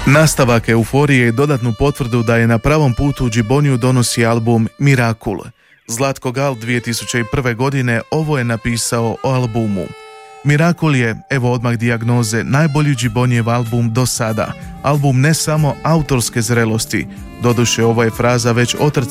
Nastavak euforije i dodatnu potvrdu da je na pravom putu Gibboniju donosi album Miracle. Zlatko Gal 2001. godine ovo je napisao o albumu. Miracle je, evo odmah dijagnoze, najbolji Gibbonijev album do sada. Album ne samo autorske zrelosti, doduše ova je fraza već otrcana